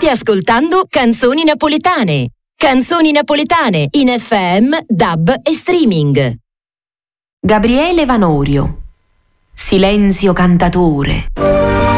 State ascoltando Canzoni Napoletane. Canzoni napoletane in FM, DAB e streaming. Gabriele Vanorio. Silenzio cantatore.